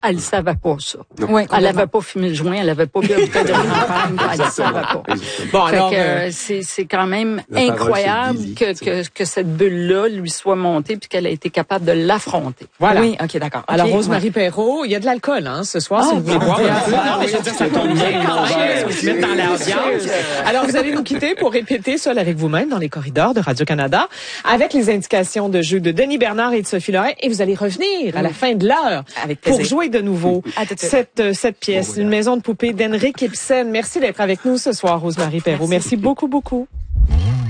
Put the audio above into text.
Elle ne savait pas ça. Oui, elle n'avait pas fumé le joint, elle n'avait pas bu la bouteille de champagne, elle ne savait pas. Bon, Fait alors, c'est quand même incroyable que cette bulle-là lui soit montée puis qu'elle a été capable de l'affronter. voilà. Oui, OK, d'accord. Alors, OK, Rose-Marie Perrault, il y a de l'alcool, hein, ce soir, si vous voulez boire. Non, mais je veux dire, ça tombe bien quand même, on se met dans l'ambiance. Alors, vous allez nous quitter pour répéter seul avec vous-même dans les corridors de Radio-Canada, avec les indications de jeu de Denis Bernard et de Sophie Lorrain, et vous allez revenir à la fin de l'heure Avec plaisir. pour jouer de nouveau À tout de suite. cette pièce, Une maison de poupée d'Henrik Ibsen. Merci d'être avec nous ce soir, Rose-Marie Perrault. Merci beaucoup, beaucoup.